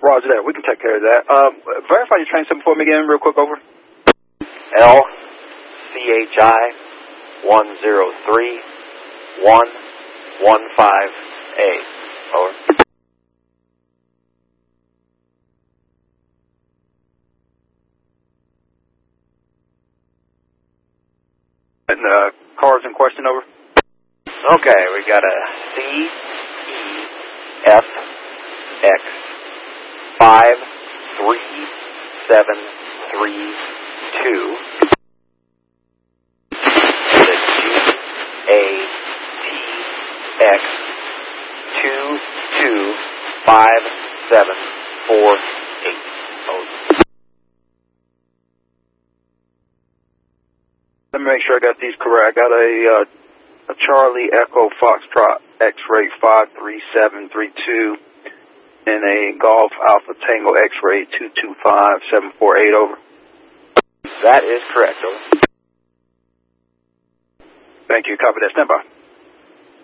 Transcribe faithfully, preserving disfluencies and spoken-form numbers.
Roger that. We can take care of that. Um, verify your train symbol for me again, real quick, over. L C H I one zero three one one five A. Over. And the cars in question, over. Okay, we got a C E F X five three seven three two. The G A T X two two five seven four eight. Oh. Let me make sure I got these correct. I got a, uh, a Charlie Echo Foxtrot X-ray five three seven three two and a Golf Alpha Tango X-ray two two five seven four eight, over. That is correct, over. Thank you. Copy that. Stand by.